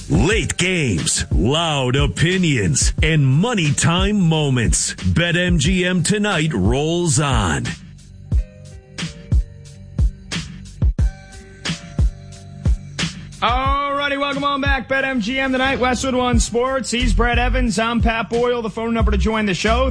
Late games, loud opinions, and money time moments. BetMGM tonight rolls on. Alrighty, welcome on back. BetMGM tonight, Westwood One Sports. He's Brad Evans. I'm Pat Boyle. The phone number to join the show,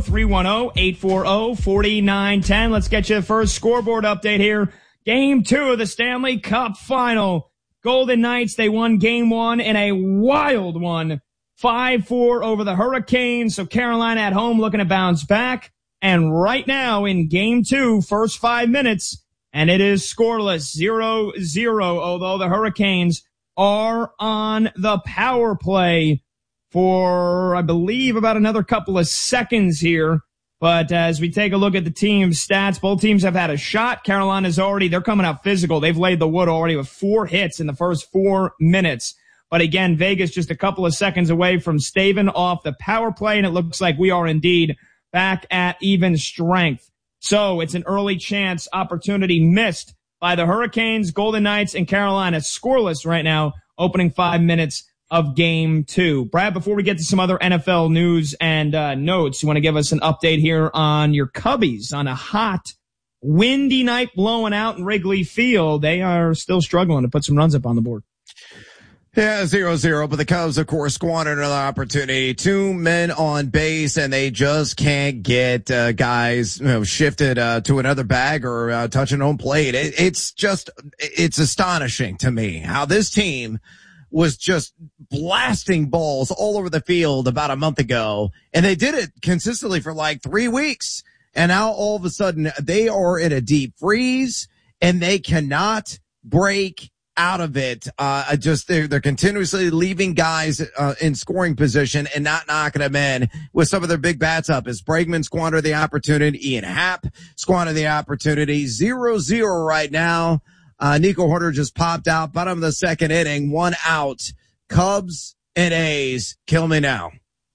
310-840-4910. Let's get you the first scoreboard update here. Game 2 of the Stanley Cup Final. Golden Knights, they won game 1 in a wild one, 5-4 over the Hurricanes. So Carolina at home looking to bounce back. And right now in game 2, first 5 minutes, and it is scoreless, 0-0, although the Hurricanes are on the power play for, I believe, about another couple of seconds here. But as we take a look at the team's stats, both teams have had a shot. Carolina's they're coming out physical. They've laid the wood already with 4 hits in the first 4 minutes. But again, Vegas just a couple of seconds away from staving off the power play, and it looks like we are indeed back at even strength. So it's an early chance opportunity missed by the Hurricanes, Golden Knights, and Carolina. Scoreless right now, opening 5 minutes of game 2. Brad, before we get to some other NFL news and notes, you want to give us an update here on your Cubbies on a hot, windy night blowing out in Wrigley Field. They are still struggling to put some runs up on the board. Yeah, 0-0, but the Cubs, of course, squandered another opportunity. 2 men on base, and they just can't get guys shifted to another bag or touching home plate. It's astonishing to me how this team was just blasting balls all over the field about a month ago, and they did it consistently for like 3 weeks. And now all of a sudden they are in a deep freeze and they cannot break out of it. They're continuously leaving guys in scoring position and not knocking them in with some of their big bats up. As Bregman squandered the opportunity, Ian Happ squandered the opportunity. 0-0 right now. Nico Hoerner just popped out, bottom of the second inning, 1 out. Cubs and A's, kill me now.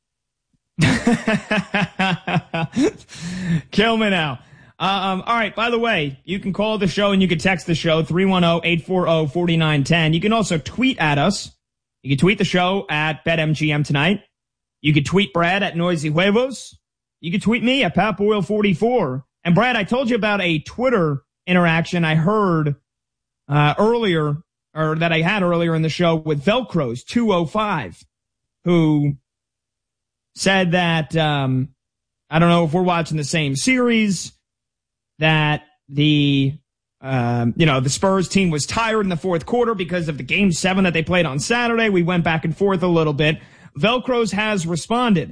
Kill me now. All right, by the way, you can call the show and you can text the show, 310-840-4910. You can also tweet at us. You can tweet the show at BetMGM tonight. You can tweet Brad at Noisy Huevos. You can tweet me at PatBoyle44. And Brad, I told you about a Twitter interaction I heard earlier in the show with Velcro's 205, who said that, I don't know if we're watching the same series, that the Spurs team was tired in the fourth quarter because of the game 7 that they played on Saturday. We went back and forth a little bit. Velcro's has responded.